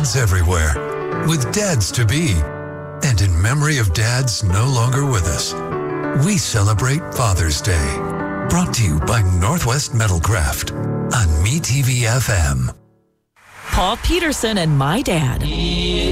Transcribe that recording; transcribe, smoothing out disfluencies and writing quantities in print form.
dads everywhere, with dads-to-be. And in memory of dads no longer with us, we celebrate Father's Day. Brought to you by Northwest Metalcraft on MeTV FM. Paul Peterson and My Dad.